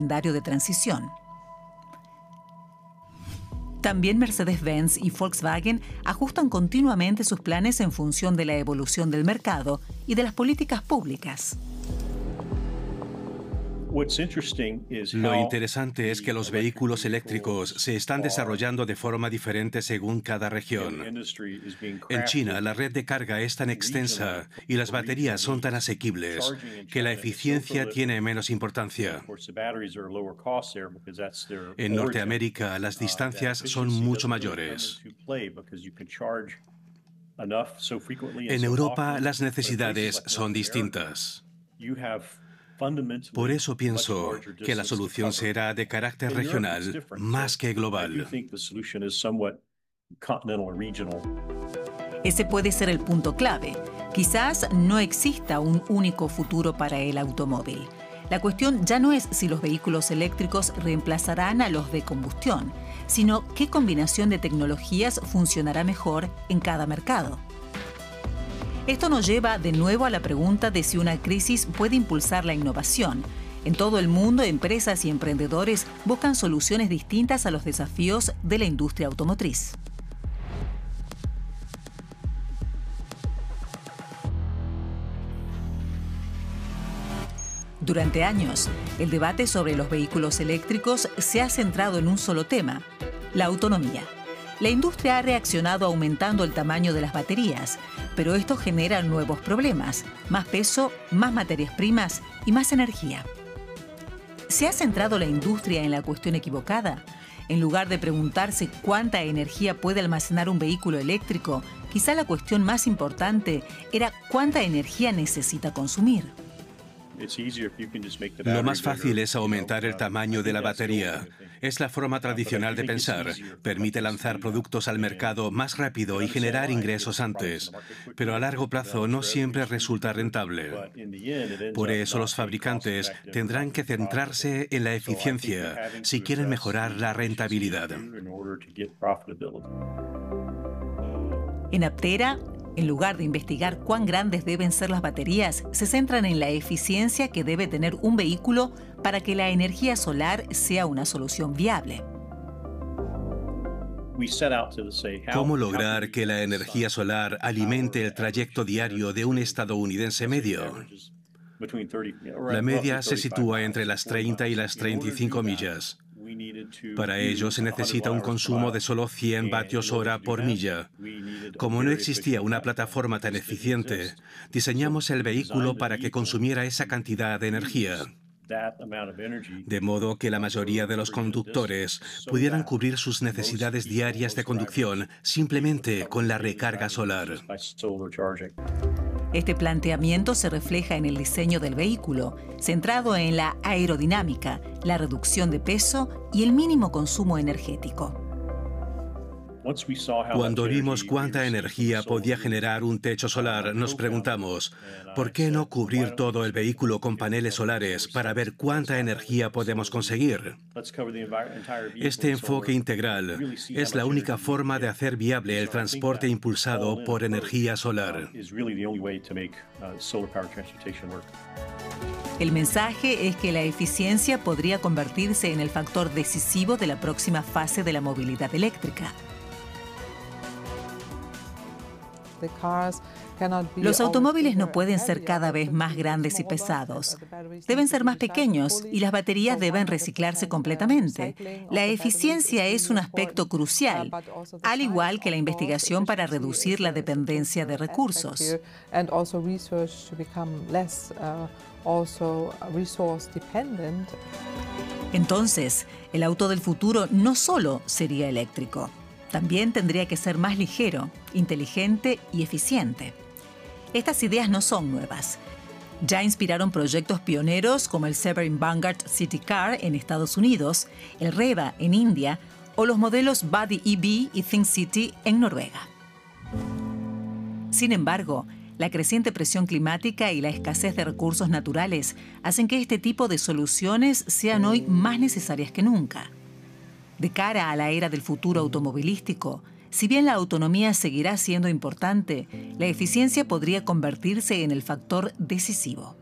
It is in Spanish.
calendario de transición. También Mercedes-Benz y Volkswagen ajustan continuamente sus planes en función de la evolución del mercado y de las políticas públicas. Lo interesante es que los vehículos eléctricos se están desarrollando de forma diferente según cada región. En China, la red de carga es tan extensa y las baterías son tan asequibles que la eficiencia tiene menos importancia. En Norteamérica, las distancias son mucho mayores. En Europa, las necesidades son distintas. Por eso pienso que la solución será de carácter regional más que global. Ese puede ser el punto clave. Quizás no exista un único futuro para el automóvil. La cuestión ya no es si los vehículos eléctricos reemplazarán a los de combustión, sino qué combinación de tecnologías funcionará mejor en cada mercado. Esto nos lleva de nuevo a la pregunta de si una crisis puede impulsar la innovación. En todo el mundo, empresas y emprendedores buscan soluciones distintas a los desafíos de la industria automotriz. Durante años, el debate sobre los vehículos eléctricos se ha centrado en un solo tema: la autonomía. La industria ha reaccionado aumentando el tamaño de las baterías, pero esto genera nuevos problemas: más peso, más materias primas y más energía. ¿Se ha centrado la industria en la cuestión equivocada? En lugar de preguntarse cuánta energía puede almacenar un vehículo eléctrico, quizá la cuestión más importante era cuánta energía necesita consumir. Lo más fácil es aumentar el tamaño de la batería. Es la forma tradicional de pensar. Permite lanzar productos al mercado más rápido y generar ingresos antes. Pero a largo plazo no siempre resulta rentable. Por eso los fabricantes tendrán que centrarse en la eficiencia si quieren mejorar la rentabilidad. En Aptera, en lugar de investigar cuán grandes deben ser las baterías, se centran en la eficiencia que debe tener un vehículo para que la energía solar sea una solución viable. ¿Cómo lograr que la energía solar alimente el trayecto diario de un estadounidense medio? La media se sitúa entre las 30 y las 35 millas. Para ello se necesita un consumo de solo 100 vatios hora por milla. Como no existía una plataforma tan eficiente, diseñamos el vehículo para que consumiera esa cantidad de energía, de modo que la mayoría de los conductores pudieran cubrir sus necesidades diarias de conducción simplemente con la recarga solar. Este planteamiento se refleja en el diseño del vehículo, centrado en la aerodinámica, la reducción de peso y el mínimo consumo energético. Cuando vimos cuánta energía podía generar un techo solar, nos preguntamos, ¿por qué no cubrir todo el vehículo con paneles solares para ver cuánta energía podemos conseguir? Este enfoque integral es la única forma de hacer viable el transporte impulsado por energía solar. El mensaje es que la eficiencia podría convertirse en el factor decisivo de la próxima fase de la movilidad eléctrica. Los automóviles no pueden ser cada vez más grandes y pesados. Deben ser más pequeños y las baterías deben reciclarse completamente. La eficiencia es un aspecto crucial, al igual que la investigación para reducir la dependencia de recursos. Entonces, el auto del futuro no solo sería eléctrico, también tendría que ser más ligero, inteligente y eficiente. Estas ideas no son nuevas. Ya inspiraron proyectos pioneros como el Severn Vanguard City Car en Estados Unidos, el Reva en India o los modelos Buddy EV y Think City en Noruega. Sin embargo, la creciente presión climática y la escasez de recursos naturales hacen que este tipo de soluciones sean hoy más necesarias que nunca. De cara a la era del futuro automovilístico, si bien la autonomía seguirá siendo importante, la eficiencia podría convertirse en el factor decisivo.